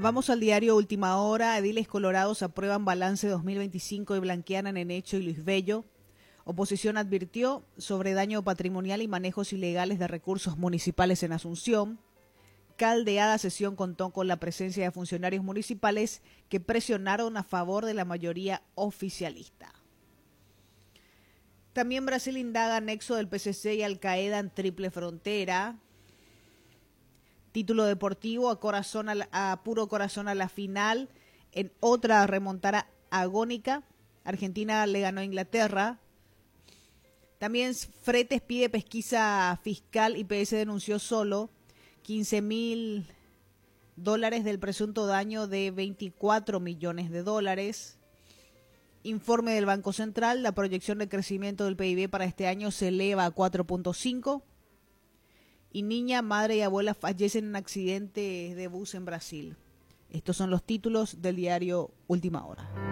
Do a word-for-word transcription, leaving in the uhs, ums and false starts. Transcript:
Vamos al diario Última Hora. Ediles colorados aprueban balance dos mil veinticinco y blanquean a Nenecho y Luis Bello. Oposición advirtió sobre daño patrimonial y manejos ilegales de recursos municipales en Asunción. Caldeada sesión contó con la presencia de funcionarios municipales que presionaron a favor de la mayoría oficialista. También Brasil indaga nexo del P C C y Al Qaeda en triple frontera. Título deportivo, a, corazón a, la, a puro corazón a la final. En otra remontada agónica, Argentina le ganó a Inglaterra. También Fretes pide pesquisa fiscal y P S denunció solo quince mil dólares del presunto daño de veinticuatro millones de dólares. Informe del Banco Central, la proyección de crecimiento del P I B para este año se eleva a cuatro punto cinco. Y niña, madre y abuela fallecen en un accidente de bus en Brasil. Estos son los títulos del diario Última Hora.